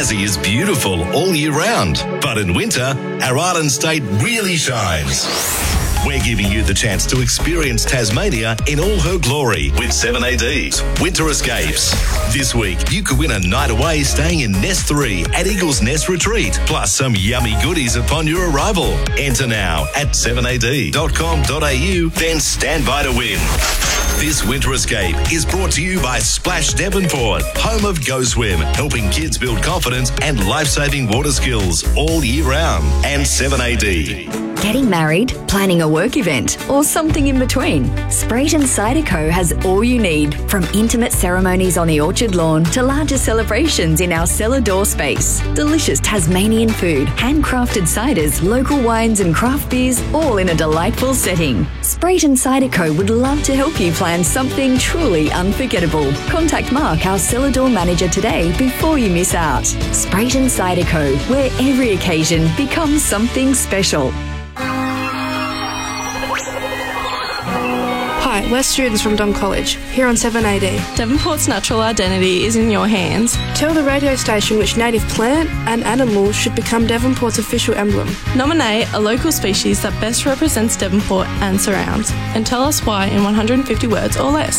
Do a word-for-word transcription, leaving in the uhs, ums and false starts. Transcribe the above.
Tassie is beautiful all year round, but in winter, our island state really shines. We're giving you the chance to experience Tasmania in all her glory with seven A D's Winter Escapes. This week, you could win a night away staying in Nest three at Eagle's Nest Retreat, plus some yummy goodies upon your arrival. Enter now at seven A D dot com dot A U, then stand by to win. This Winter Escape is brought to you by Splash Devonport, home of Go Swim, helping kids build confidence and life-saving water skills all year round. And seven A D. Getting married, planning a work event, or something in between? Sprayton Cider Co has all you need, from intimate ceremonies on the orchard lawn to larger celebrations in our cellar door space. Delicious Tasmanian food, handcrafted ciders, local wines and craft beers, all in a delightful setting. Sprayton Cider Co would love to help you plan something truly unforgettable. Contact Mark, our cellar door manager, today before you miss out. Sprayton Cider Co, where every occasion becomes something special. Hi, we're students from Dom College, here on seven A D. Devonport's natural identity is in your hands. Tell the radio station which native plant and animal should become Devonport's official emblem. Nominate a local species that best represents Devonport and surrounds, and tell us why in one hundred fifty words or less.